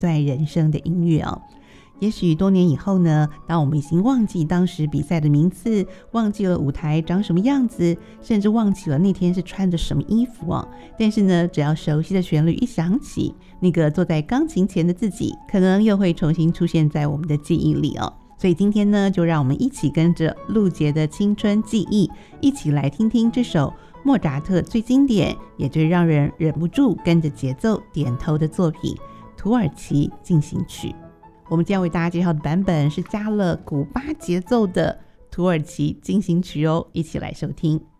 段人生的音乐哦。也许多年以后呢，当我们已经忘记当时比赛的名次，忘记了舞台长什么样子，甚至忘记了那天是穿着什么衣服哦，但是呢，只要熟悉的旋律一响起，那个坐在钢琴前的自己可能又会重新出现在我们的记忆里哦。所以今天呢，就让我们一起跟着陆杰的青春记忆，一起来听听这首莫扎特最经典也最让人忍不住跟着节奏点头的作品《土耳其进行曲》。我们今天为大家介绍的版本是加了古巴节奏的土耳其进行曲哦，一起来收听。